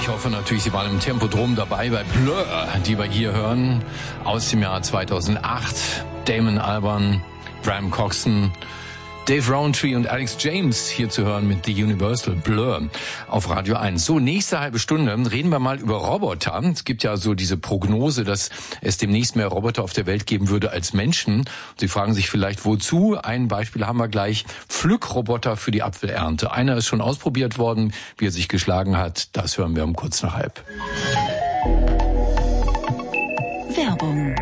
hoffe natürlich, Sie waren im Tempodrom dabei bei Blur, die wir hier hören, aus dem Jahr 2008. Damon Albarn, Graham Coxon, Dave Rowntree und Alex James hier zu hören mit The Universal Blur auf Radio 1. So, nächste halbe Stunde reden wir mal über Roboter. Es gibt ja so diese Prognose, dass es demnächst mehr Roboter auf der Welt geben würde als Menschen. Sie fragen sich vielleicht, wozu? Ein Beispiel haben wir gleich. Pflückroboter für die Apfelernte. Einer ist schon ausprobiert worden. Wie er sich geschlagen hat, das hören wir um kurz nach halb. Werbung.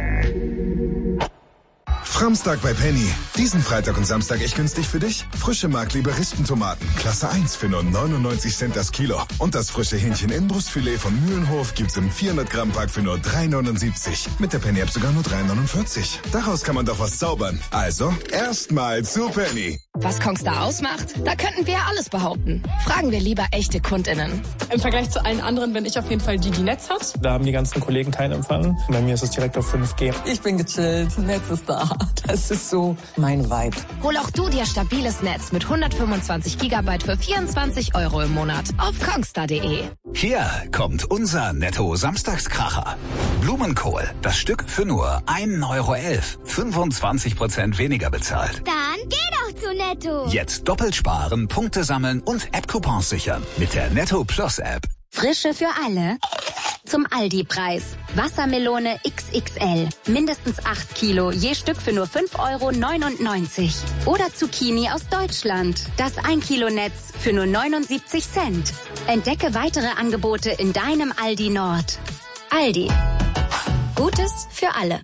Framstag bei Penny. Diesen Freitag und Samstag echt günstig für dich? Frische Mark-Liberistentomaten, Klasse 1 für nur 99 Cent das Kilo. Und das frische Hähnchen-Inbrustfilet von Mühlenhof gibt's im 400-Gramm-Pack für nur 3,79. Mit der Penny-App sogar nur 3,49. Daraus kann man doch was zaubern. Also, erstmal zu Penny. Was Kongstar ausmacht? Da könnten wir ja alles behaupten. Fragen wir lieber echte KundInnen. Im Vergleich zu allen anderen bin ich auf jeden Fall die Netz hat. Da haben die ganzen Kollegen keinen Empfang. Bei mir ist es direkt auf 5G. Ich bin gechillt, Netz ist da. Das ist so mein Vibe. Hol auch du dir stabiles Netz mit 125 Gigabyte für 24 € im Monat auf kongstar.de. Hier kommt unser Netto-Samstagskracher. Blumenkohl, das Stück für nur 1,11 €. 25% weniger bezahlt. Dann geh doch zu Netto. Jetzt doppelt sparen, Punkte sammeln und App-Coupons sichern mit der Netto Plus App. Frische für alle. Zum Aldi-Preis. Wassermelone XXL. Mindestens 8 Kilo, je Stück für nur 5,99 €. Oder Zucchini aus Deutschland. Das 1 Kilo Netz für nur 79 Cent. Entdecke weitere Angebote in deinem Aldi Nord. Aldi. Gutes für alle.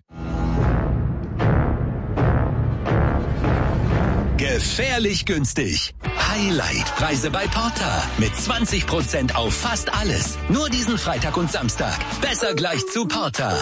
Gefährlich günstig. Highlight-Preise bei Porter. Mit 20% auf fast alles. Nur diesen Freitag und Samstag. Besser gleich zu Porter.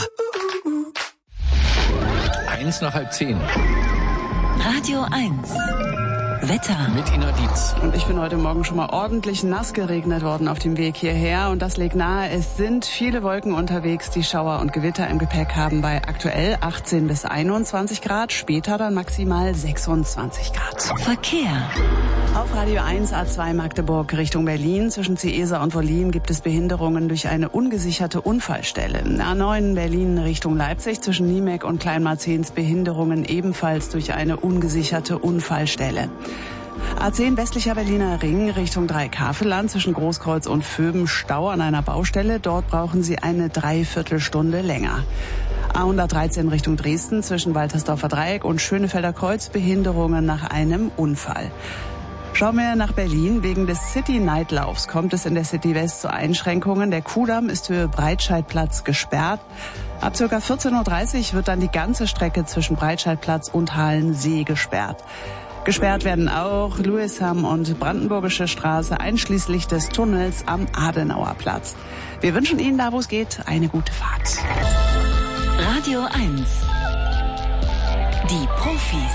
9:01. Radio 1. Wetter. Mit Ina Dietz. Und ich bin heute Morgen schon mal ordentlich nass geregnet worden auf dem Weg hierher. Und das legt nahe, es sind viele Wolken unterwegs, die Schauer und Gewitter im Gepäck haben bei aktuell 18 bis 21 Grad, später dann maximal 26 Grad. Verkehr. Auf Radio 1 A2 Magdeburg Richtung Berlin. Zwischen Ciesa und Wollin gibt es Behinderungen durch eine ungesicherte Unfallstelle. A9 Berlin Richtung Leipzig zwischen Niemek und Kleinmarzens Behinderungen ebenfalls durch eine ungesicherte Unfallstelle. A10 westlicher Berliner Ring Richtung Dreikafelland zwischen Großkreuz und Vöben Stau an einer Baustelle. Dort brauchen Sie eine Dreiviertelstunde länger. A113 Richtung Dresden zwischen Waltersdorfer Dreieck und Schönefelder Kreuz Behinderungen nach einem Unfall. Schauen wir nach Berlin. Wegen des City-Nightlaufs kommt es in der City West zu Einschränkungen. Der Kudamm ist Höhe Breitscheidplatz gesperrt. Ab ca. 14:30 Uhr wird dann die ganze Strecke zwischen Breitscheidplatz und Halensee gesperrt. Gesperrt werden auch Louisham und Brandenburgische Straße, einschließlich des Tunnels am Adenauer Platz. Wir wünschen Ihnen, da wo es geht, eine gute Fahrt. Radio 1. Die Profis.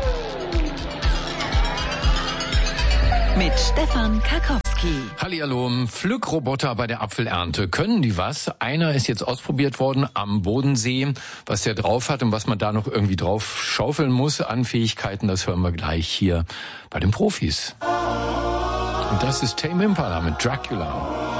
Mit Stefan Karkowski. Hallihallo, Pflückroboter bei der Apfelernte. Können die was? Einer ist jetzt ausprobiert worden am Bodensee. Was der drauf hat und was man da noch irgendwie drauf schaufeln muss an Fähigkeiten, das hören wir gleich hier bei den Profis. Und das ist Tame Impala mit Dracula.